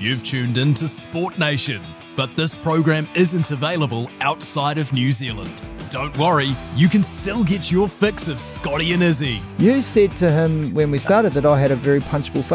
You've tuned in to Sport Nation, but this program isn't available outside of New Zealand. Don't worry, you can still get your fix of Scotty and Izzy. You said to him when we started that I had a very punchable face.